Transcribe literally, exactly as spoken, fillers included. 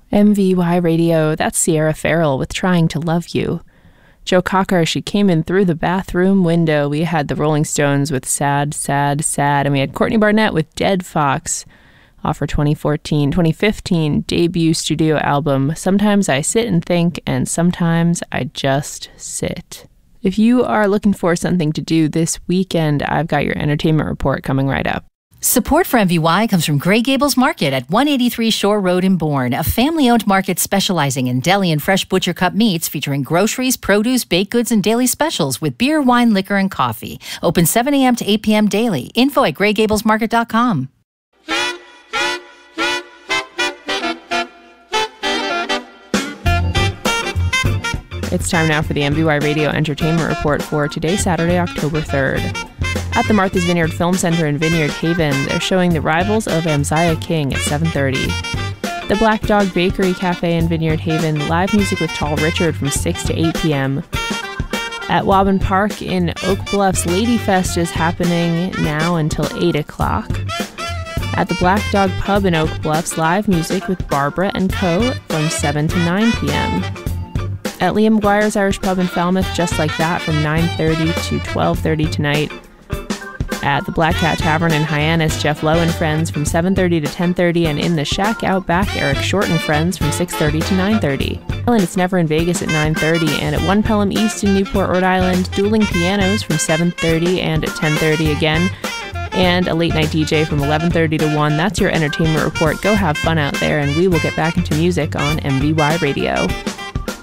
M V Y Radio, that's Sierra Farrell with Trying to Love You. Joe Cocker, she came in through the bathroom window. We had the Rolling Stones with Sad, Sad, Sad, and we had Courtney Barnett with Dead Fox off her twenty fourteen, twenty fifteen debut studio album, Sometimes I Sit and Think, and Sometimes I Just Sit. If you are looking for something to do this weekend, I've got your entertainment report coming right up. Support for M V Y comes from Grey Gables Market at one eighty-three Shore Road in Bourne, a family-owned market specializing in deli and fresh butcher cut meats featuring groceries, produce, baked goods, and daily specials with beer, wine, liquor, and coffee. Open seven a.m. to eight p.m. daily. Info at grey gables market dot com. It's time now for the M V Y Radio Entertainment Report for today, Saturday, October third. At the Martha's Vineyard Film Center in Vineyard Haven, they're showing The Rivals of Amziah King at seven thirty. The Black Dog Bakery Cafe in Vineyard Haven, live music with Tall Richard from six to eight p.m. At Waubun Park in Oak Bluffs, Lady Fest is happening now until eight o'clock. At the Black Dog Pub in Oak Bluffs, live music with Barbara and Co. from seven to nine p.m. At Liam McGuire's Irish Pub in Falmouth, Just Like That from nine thirty to twelve thirty tonight. At the Black Cat Tavern in Hyannis, Jeff Lowe and Friends from seven thirty to ten thirty, and in the Shack Out Back, Eric Short and Friends from six thirty to nine thirty. And It's Never in Vegas at nine thirty, and at One Pelham East in Newport, Rhode Island, Dueling Pianos from seven thirty and at ten thirty again, and a late night D J from eleven thirty to one. That's your entertainment report. Go have fun out there, and we will get back into music on M V Y Radio.